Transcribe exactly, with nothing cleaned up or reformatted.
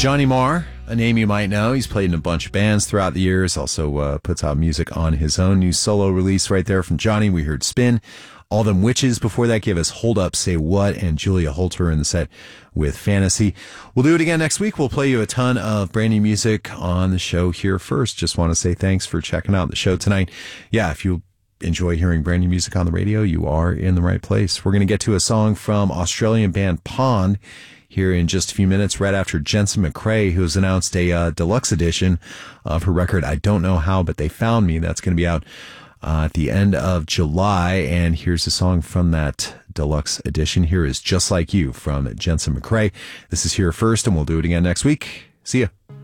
Johnny Marr, a name you might know. He's played in a bunch of bands throughout the years, also uh, puts out music on his own. New solo release right there from Johnny. We heard Spin. All Them Witches before that gave us Hold Up, Say What, and Julia Holter in the set with Fantasy. We'll do it again next week. We'll play you a ton of brand new music on the show here first. Just want to say thanks for checking out the show tonight. Yeah, if you enjoy hearing brand new music on the radio, you are in the right place. We're going to get to a song from Australian band Pond here in just a few minutes, right after Jensen McCrae, who has announced a uh, deluxe edition of her record, I Don't Know How, But They Found Me. That's going to be out uh, at the end of July, and here's a song from that deluxe edition. Here is Just Like You from Jensen McCrae. This is Here First, and we'll do it again next week. See ya.